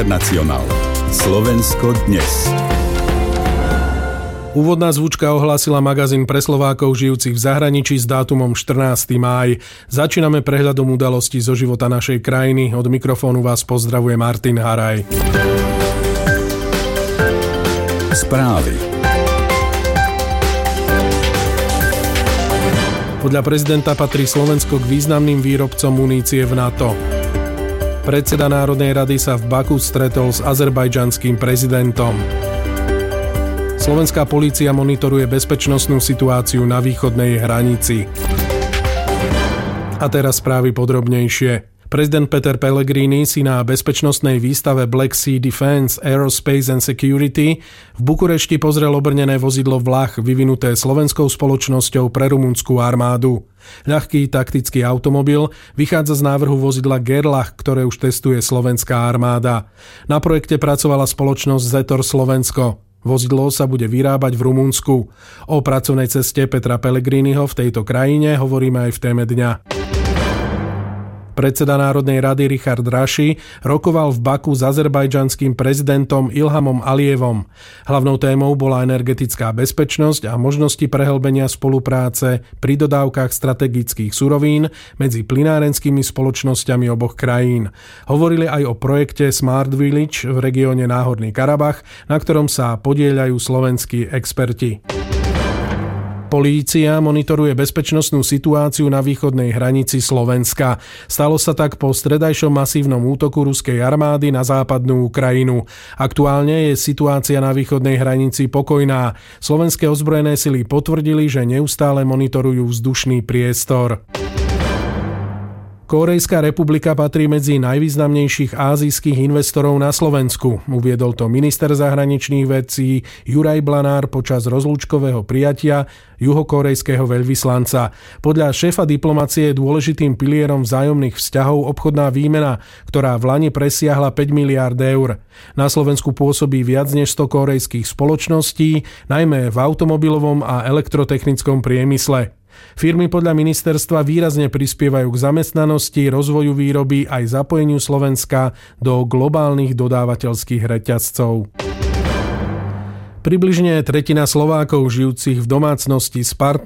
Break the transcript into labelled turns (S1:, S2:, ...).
S1: Nacionál. Slovensko dnes.
S2: Úvodná zvučka ohlásila magazín pre Slovákov žijúcich v zahraničí s dátumom 14. máj. Začíname prehľadom udalostí zo života našej krajiny. Od mikrofónu vás pozdravuje Martin Haraj.
S1: Správy.
S2: Podľa prezidenta patrí Slovensko k významným výrobcom munície v NATO. Predseda Národnej rady sa v Baku stretol s azerbajdžanským prezidentom. Slovenská polícia monitoruje bezpečnostnú situáciu na východnej hranici. A teraz správy podrobnejšie. Prezident Peter Pellegrini si na bezpečnostnej výstave Black Sea Defence, Aerospace and Security v Bukurešti pozrel obrnené vozidlo Vlach vyvinuté slovenskou spoločnosťou pre rumunskú armádu. Ľahký taktický automobil vychádza z návrhu vozidla Gerlach, ktoré už testuje slovenská armáda. Na projekte pracovala spoločnosť Zetor Slovensko. Vozidlo sa bude vyrábať v Rumunsku. O pracovnej ceste Petra Pellegriniho v tejto krajine hovoríme aj v téme dňa. Predseda Národnej rady Richard Raši rokoval v Baku s azerbajdžanským prezidentom Ilhamom Alijevom. Hlavnou témou bola energetická bezpečnosť a možnosti prehlbenia spolupráce pri dodávkach strategických surovín medzi plynárenskými spoločnosťami oboch krajín. Hovorili aj o projekte Smart Village v regióne Náhorný Karabach, na ktorom sa podieľajú slovenskí experti. Polícia monitoruje bezpečnostnú situáciu na východnej hranici Slovenska. Stalo sa tak po stredajšom masívnom útoku ruskej armády na západnú Ukrajinu. Aktuálne je situácia na východnej hranici pokojná. Slovenské ozbrojené sily potvrdili, že neustále monitorujú vzdušný priestor. Kórejská republika patrí medzi najvýznamnejších ázijských investorov na Slovensku. Uviedol to minister zahraničných vecí Juraj Blanár počas rozlúčkového prijatia juhokórejského veľvyslanca. Podľa šéfa diplomacie je dôležitým pilierom vzájomných vzťahov obchodná výmena, ktorá v lani presiahla 5 miliárd eur. Na Slovensku pôsobí viac než 100 kórejských spoločností, najmä v automobilovom a elektrotechnickom priemysle. Firmy podľa ministerstva výrazne prispievajú k zamestnanosti, rozvoju výroby aj zapojeniu Slovenska do globálnych dodávateľských reťazcov. Približne tretina Slovákov žijúcich v domácnosti s partnerom